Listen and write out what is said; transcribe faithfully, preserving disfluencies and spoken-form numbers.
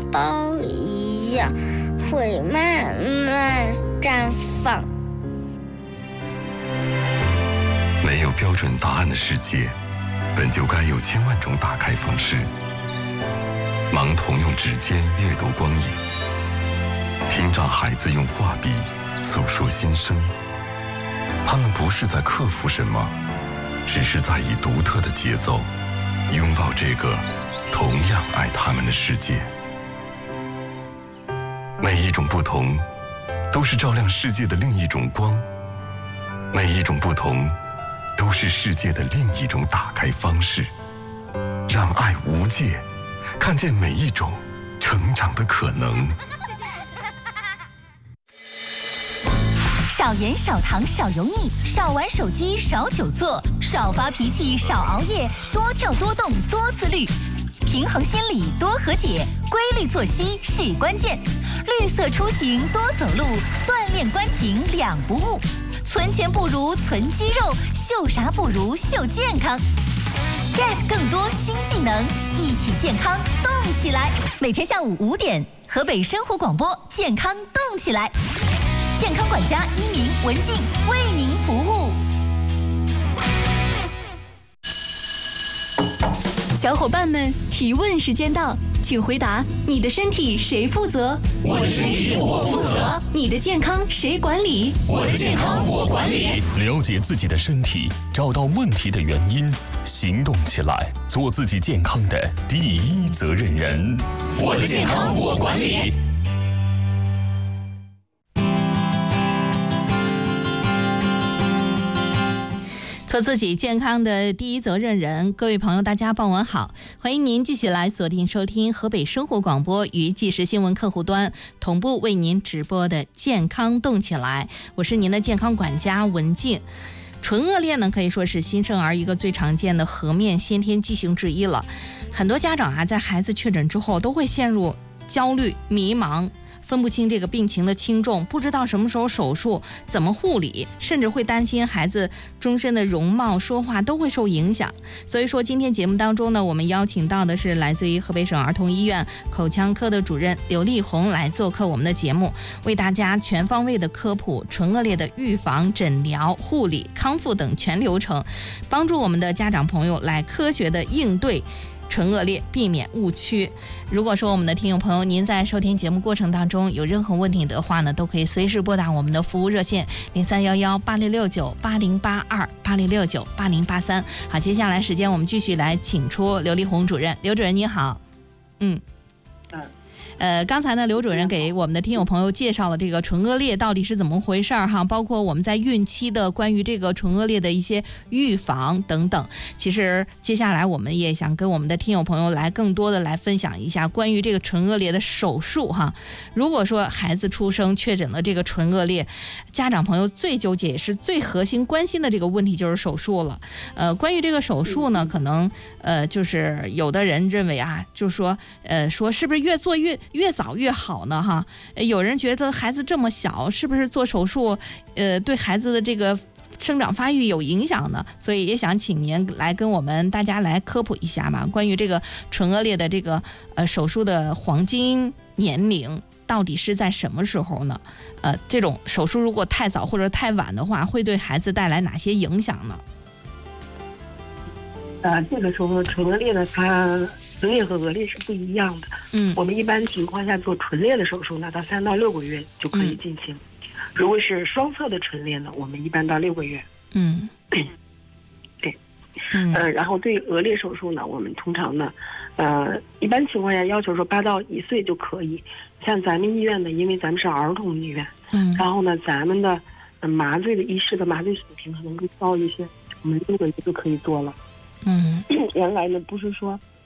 苞一样，会慢慢绽放。 没有标准答案的世界，本就该有千万种打开方式。盲童用指尖阅读光影，听障孩子用画笔诉说心声。他们不是在克服什么，只是在以独特的节奏拥抱这个同样爱他们的世界。每一种不同都是照亮世界的另一种光，每一种不同都是世界的另一种打开方式。让爱无界，看见每一种成长的可能。 少盐少糖少油腻，少玩手机少久坐，少发脾气少熬夜，多跳多动多自律。平衡心理多和解，规律作息是关键。绿色出行多走路，锻炼关颈两不误。存钱不如存肌肉，秀啥不如秀健康。get 更多新技能，一起健康动起来。每天下午五点，河北生活广播健康动起来。健康管家一鸣、文静为您服务。小伙伴们，提问时间到，请回答：你的身体谁负责？ 我的身体我负责。 你的健康谁管理？ 我的健康我管理。 了解自己的身体，找到问题的原因，行动起来，做自己健康的第一责任人。 我的健康我管理。 做自己健康的第一责任人，各位朋友大家傍晚好，欢迎您继续来锁定收听河北生活广播与即时新闻客户端同步为您直播的健康动起来，我是您的健康管家文静。唇腭裂呢，可以说是新生儿一个最常见的颌面先天畸形之一了。很多家长啊，在孩子确诊之后都会陷入焦虑迷茫，分不清这个病情的轻重，不知道什么时候手术，怎么护理，甚至会担心孩子终身的容貌、说话都会受影响。所以说，今天节目当中呢，我们邀请到的是来自于河北省儿童医院口腔科的主任刘丽红来做客我们的节目，为大家全方位的科普唇腭裂的预防、诊疗、护理、康复等全流程，帮助我们的家长朋友来科学的应对唇腭裂，避免误区。如果说我们的听友朋友您在收听节目过程当中有任何问题的话呢，都可以随时拨打我们的服务热线零三幺幺八六六九八零八二八六六九八零八三。好，接下来时间我们继续来请出刘丽红主任。刘主任你好。嗯嗯呃，刚才呢，刘主任给我们的听友朋友介绍了这个唇腭裂到底是怎么回事儿哈，包括我们在孕期的关于这个唇腭裂的一些预防等等。其实接下来我们也想跟我们的听友朋友来更多的来分享一下关于这个唇腭裂的手术哈。如果说孩子出生确诊了这个唇腭裂，家长朋友最纠结也是最核心关心的这个问题就是手术了。呃，关于这个手术呢，可能呃就是有的人认为啊，就说呃说是不是越做越越早越好呢哈？有人觉得孩子这么小，是不是做手术呃对孩子的这个生长发育有影响呢？所以也想请您来跟我们大家来科普一下吧，关于这个唇腭裂的这个呃手术的黄金年龄到底是在什么时候呢？呃，这种手术如果太早或者太晚的话，会对孩子带来哪些影响呢？ 呃，这个时候唇腭裂呢，它唇裂和腭裂是不一样的。 嗯， 我们一般情况下做唇裂的手术呢，到三到六个月就可以进行。嗯、如果是双侧的唇裂呢，我们一般到六个月。 嗯， 对， 嗯， 呃，然后对腭裂手术呢，我们通常呢，呃，一般情况下要求说八到一岁就可以。像咱们医院呢，因为咱们是儿童医院， 嗯， 然后呢，咱们的、呃、麻醉的医师的麻醉水平可能更高一些，我们六个月就可以做了。 嗯， 原来呢不是说